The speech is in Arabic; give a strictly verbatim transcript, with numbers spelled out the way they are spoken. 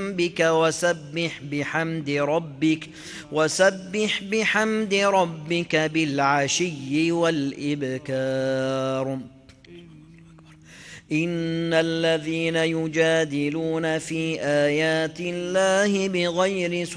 بك وسبح بحمد ربك وسبح بحمد ربك بالعشي والإبكار. إن الذين يجادلون في آيات الله بغير